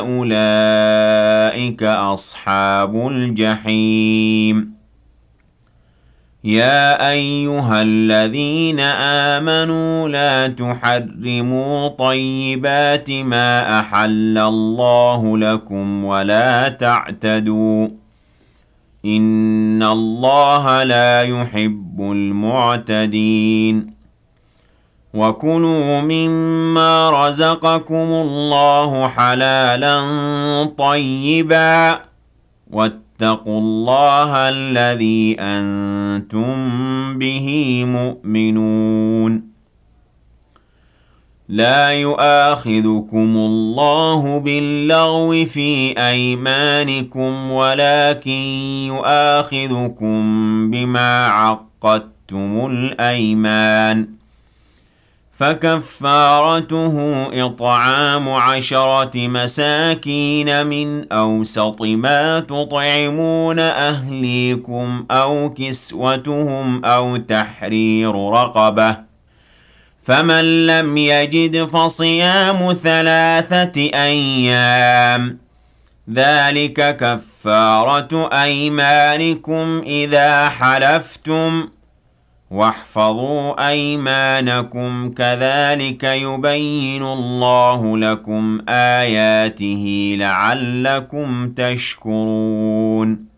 أولئك أصحاب الجحيم يا أيها الذين آمنوا لا تحرموا طيبات ما أحل الله لكم ولا تعتدوا إن الله لا يحب المعتدين وكلوا مما رزقكم الله حلالا طيبا واتقوا الله الذي أنتم به مؤمنون لا يؤاخذكم الله باللغو في أيمانكم ولكن يؤاخذكم بما عقدتم الأيمان فكفارته إطعام 10 مساكين من أوسط ما تطعمون أهليكم أو كسوتهم أو تحرير رقبة فمن لم يجد فصيام 3 أيام ذلك كفارة أيمانكم إذا حلفتم واحفظوا أيمانكم كذلك يبين الله لكم آياته لعلكم تشكرون